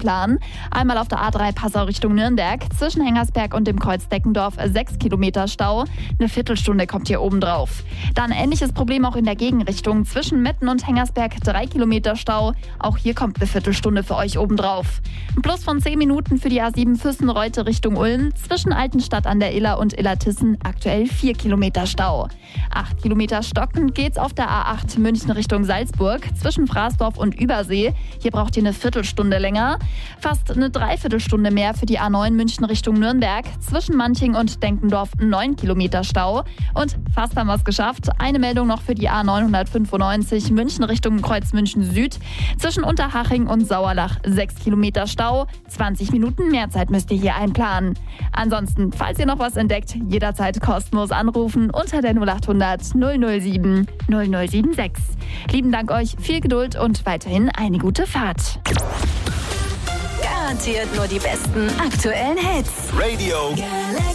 einplanen. Einmal auf der A3 Passau Richtung Nürnberg, zwischen Hengersberg und dem Kreuz Deckendorf 6 Kilometer Stau. Eine Viertelstunde kommt hier oben drauf. Dann ähnliches Problem auch in der Gegenrichtung, zwischen Metten und Hengersberg 3 Kilometer Stau. Auch hier kommt eine Viertelstunde für euch oben drauf. Ein Plus von 10 Minuten für die A7 Füssen-Reute Richtung Ulm, zwischen Altenstadt an der Iller und Illertissen aktuell 4 Kilometer Stau. 8 Kilometer stockend geht's auf der A8 München Richtung Salzburg, zwischen Fraßdorf und Übersee. Hier braucht ihr eine Viertelstunde länger. Fast eine Dreiviertelstunde mehr für die A9 München Richtung Nürnberg, zwischen Manching und Denkendorf 9 Kilometer Stau. Und fast haben wir es geschafft. Eine Meldung noch für die A995 München Richtung Kreuzmünchen Süd, zwischen Unterhaching und Sauerlach 6 Kilometer Stau. 20 Minuten mehr Zeit müsst ihr hier einplanen. Ansonsten, falls ihr noch was entdeckt, jederzeit kostenlos anrufen unter der 0800 007 0076. Lieben Dank euch, viel Geduld und weiterhin eine gute Fahrt. Garantiert nur die besten aktuellen Hits. Radio